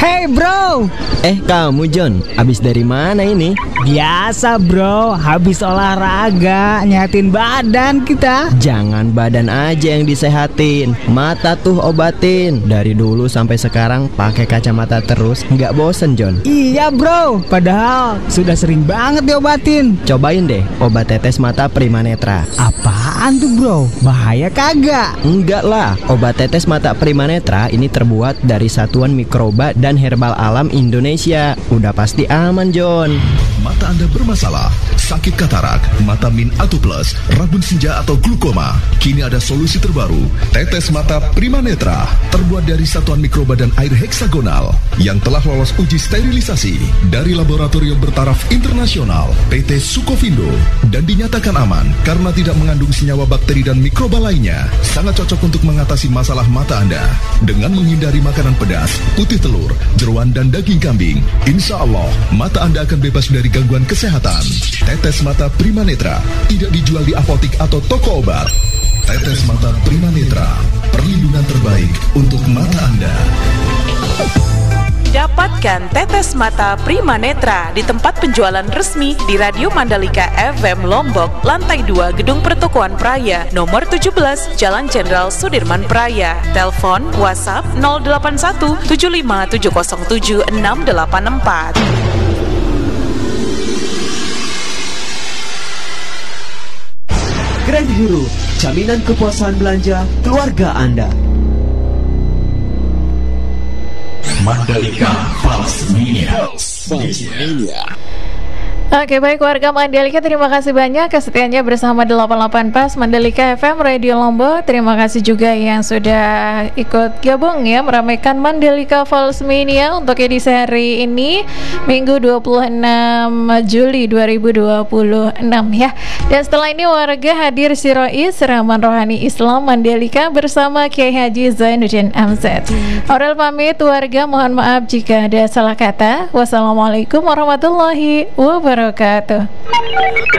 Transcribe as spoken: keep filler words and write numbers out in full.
Hey bro. Eh kamu John, abis dari mana ini? Biasa bro, habis olahraga, nyehatin badan kita. Jangan badan aja yang disehatin, mata tuh obatin. Dari dulu sampai sekarang pakai kacamata terus, nggak bosen John? Iya bro, padahal sudah sering banget diobatin. Cobain deh obat tetes mata Primanetra. Apaan tuh bro? Bahaya kagak? Enggak lah, obat tetes mata Primanetra ini terbuat dari satuan mikroba dan herbal alam Indonesia. Udah pasti aman John. Mata Anda bermasalah, sakit katarak, mata min atau plus, rabun senja atau glukoma. Kini ada solusi terbaru, tetes mata Primanetra, terbuat dari satuan mikroba dan air heksagonal yang telah lolos uji sterilisasi dari laboratorium bertaraf internasional P T Sukovindo dan dinyatakan aman karena tidak mengandung senyawa bakteri dan mikroba lainnya. Sangat cocok untuk mengatasi masalah mata Anda dengan menghindari makanan pedas, putih telur, jeroan dan daging kambing. Insya Allah mata Anda akan bebas dari gangguan kesehatan. Tetes mata Primanetra tidak dijual di apotik atau toko obat. Tetes mata Primanetra, perlindungan terbaik untuk mata Anda. Dapatkan tetes mata Primanetra di tempat penjualan resmi di Radio Mandalika F M Lombok, lantai dua Gedung Pertokoan Praya, nomor tujuh belas, Jalan Jenderal Sudirman Praya. Telepon WhatsApp nol delapan satu tujuh lima tujuh nol tujuh enam delapan empat. Grand Hero, jaminan kepuasan belanja keluarga Anda. Mandalika Pulse Media. Oke baik warga Mandalika, terima kasih banyak kesetiaannya bersama delapan puluh delapan Pas Mandalika F M Radio Lombok. Terima kasih juga yang sudah ikut gabung ya meramaikan Mandalika Pulse Mania untuk edisi hari ini Minggu dua puluh enam Juli dua ribu dua puluh enam ya. Dan setelah ini warga hadir Sirois Siraman Rohani Islam Mandalika bersama Kiai Haji Zainuddin M Z. Aurel pamit warga, mohon maaf jika ada salah kata. Wassalamualaikum warahmatullahi wabarakatuh.